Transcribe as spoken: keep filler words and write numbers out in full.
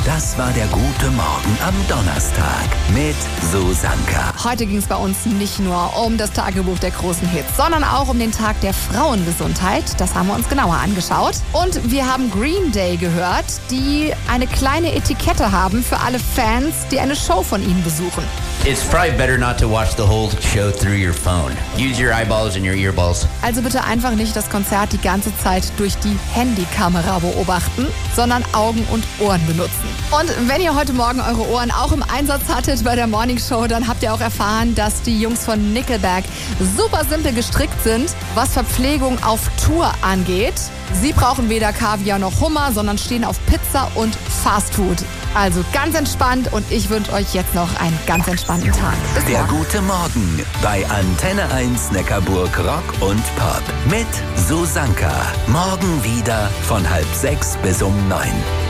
Das war der gute Morgen am Donnerstag mit Susanka. Heute ging es bei uns nicht nur um das Tagebuch der großen Hits, sondern auch um den Tag der Frauengesundheit. Das haben wir uns genauer angeschaut. Und wir haben Green Day gehört, die eine kleine Etikette haben für alle Fans, die eine Show von ihnen besuchen. It's probably better not to watch the whole show through your phone. Use your eyeballs and your earballs. Also bitte einfach nicht das Konzert die ganze Zeit durch die Handykamera beobachten, sondern Augen und Ohren benutzen. Und wenn ihr heute Morgen eure Ohren auch im Einsatz hattet bei der Morning Show, dann habt ihr auch erfahren, dass die Jungs von Nickelback super simpel gestrickt sind, was Verpflegung auf Tour angeht. Sie brauchen weder Kaviar noch Hummer, sondern stehen auf Pizza und Fastfood. Also ganz entspannt und ich wünsche euch jetzt noch einen ganz entspannten Tag. Bis Der morgen. gute Morgen bei Antenne eins Neckarburg Rock und Pop mit Susanka. Morgen wieder von halb sechs bis um neun.